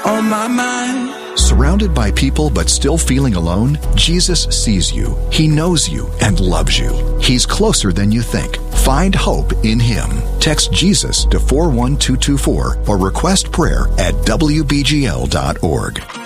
on my mind. Surrounded by people but still feeling alone? Jesus sees you. He knows you and loves you. He's closer than you think. Find hope in Him. Text Jesus to 41224 or request prayer at WBGL.org.